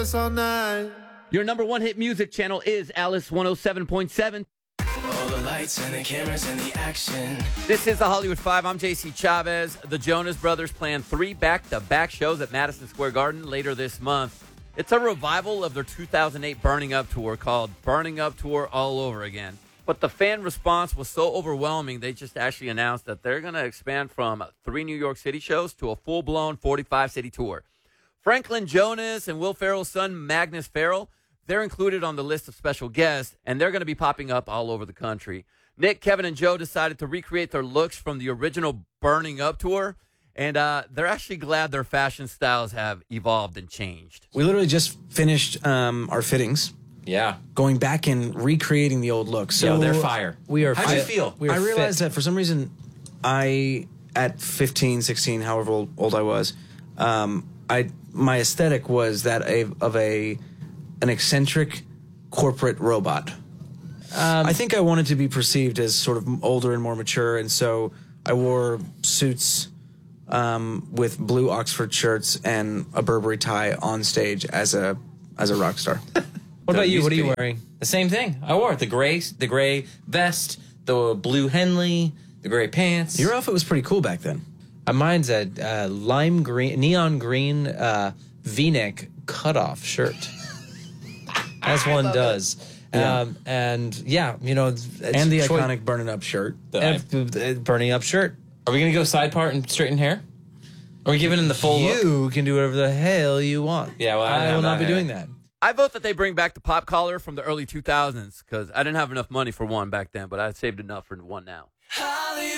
us all night. Your number one hit music channel is Alice 107.7. All the lights and the cameras and the action. This is the Hollywood Five. I'm JC Chavez. The Jonas Brothers plan 3 back-to-back shows at Madison Square Garden later this month. It's a revival of their 2008 Burning Up tour called Burning Up Tour All Over Again. But the fan response was so overwhelming, they just actually announced that they're going to expand from 3 New York City shows to a full-blown 45-city tour. Franklin Jonas and Will Ferrell's son, Magnus Ferrell, they're included on the list of special guests, and they're going to be popping up all over the country. Nick, Kevin, and Joe decided to recreate their looks from the original Burning Up tour, and they're actually glad their fashion styles have evolved and changed. We literally just finished our fittings. Yeah. Going back and recreating the old look. So they're fire. We are. How do you feel? I realized that for some reason, at 15, 16, however old I was, my aesthetic was that of an eccentric corporate robot. I think I wanted to be perceived as sort of older and more mature, and so I wore suits with blue Oxford shirts and a Burberry tie on stage as a rock star. What about you? What are you wearing? The same thing. I wore the gray vest, the blue Henley, the gray pants. Your outfit was pretty cool back then. Mine's a lime green, neon green V-neck cutoff shirt. As one does. Yeah. And yeah, you know, it's And the iconic Burning Up shirt. Burning Up shirt. Are we going to go side part and straighten hair? Are we giving in the full look? You can do whatever the hell you want. Yeah, well, I will not be doing that. I vote that they bring back the pop collar from the early 2000s because I didn't have enough money for one back then, but I saved enough for one now.